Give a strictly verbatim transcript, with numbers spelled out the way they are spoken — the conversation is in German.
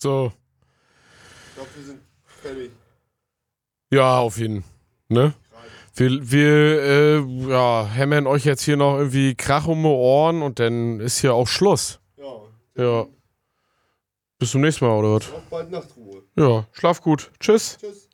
So. Ich glaube, wir sind fertig. Ja, auf jeden Fall. Ne? Wir, wir äh, ja, hämmern euch jetzt hier noch irgendwie Krach um die Ohren und dann ist hier auch Schluss. Ja. Ja. Bis zum nächsten Mal, oder was? Auch bald Nachtruhe. Ja, schlaf gut. Tschüss. Tschüss.